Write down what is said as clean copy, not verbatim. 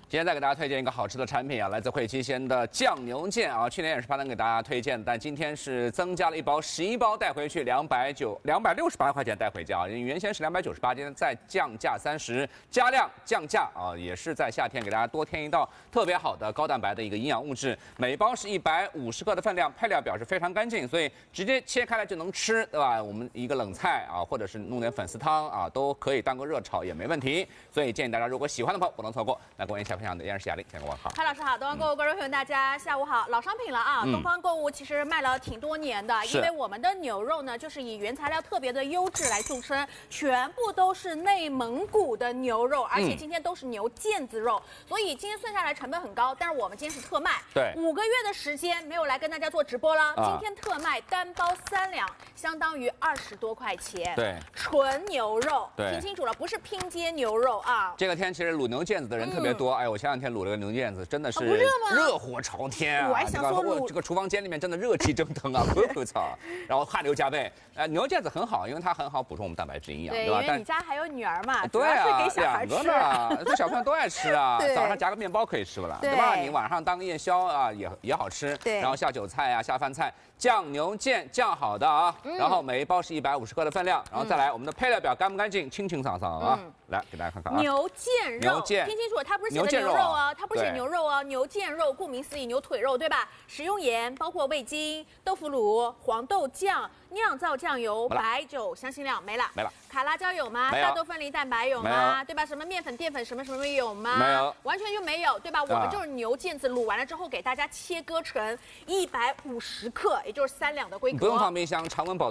今天再给大家推荐一个好吃的产品啊，来自惠七鲜的酱牛腱啊，去年也是能给大家推荐，但今天是增加了一包11包带回去，268块钱带回家啊，原先是298，今天再降价30，加量降价啊，也是在夏天给大家多添一道特别好的高蛋白的一个营养物质，每包是150克的分量，配料表是非常干净，所以直接切开来就能吃，对吧？我们一个冷菜啊，或者是弄点粉丝汤啊，都可以当个热炒也没问题，所以建议大家如果喜欢的朋友不能错过，来跟我一起分享的依然是雅丽，先跟我好。 嗨，老师好，东方购物观众朋友大家下午好，老商品了啊，东方购物其实卖了挺多年的，因为我们的牛肉呢，就是以原材料特别的优质来著称，全部都是内蒙古的牛肉，而且今天都是牛腱子肉，所以今天算下来成本很高，但是我们今天是特卖， 对 ，5个月的时间没有来跟大家做直播了，今天特卖单包3两，相当于20多块钱， 对， 纯牛肉， 对， 听清楚了，不是拼接牛肉啊。 这个天其实卤牛腱子的人特别多，哎，我前2天卤了个牛腱子，真的是热火朝天啊！ 我还想说这个厨房间里面真的热气蒸腾啊，口口操，然后汗流浃背。牛腱子很好，因为它很好补充我们蛋白质营养，对吧？ 因为你家还有女儿嘛， 对啊， 是给小孩吃呢，这小朋友都爱吃啊。早上夹个面包可以吃了，对吧？你晚上当个夜宵啊，也好吃。 对， 然后下酒菜啊，下饭菜，酱牛腱酱好的啊，然后每一包是150克的分量，然后再来我们的配料表干不干净，清清爽爽啊。来给大家看看啊， 牛腱肉，听清楚，它不是写的牛肉啊，它不是写牛肉啊，牛腱肉，顾名思义，牛腿肉，对吧？食用盐包括味精、豆腐乳、黄豆酱、酿造酱油、白酒、香辛料，没了。卡拉椒有吗？大豆分离蛋白有吗？对吧？什么面粉、淀粉什么什么有吗？ 没有， 完全就没有，对吧？我们就是牛腱子卤完了之后，给大家切割成150克，也就是3两的规格， 不用放冰箱，常温保存。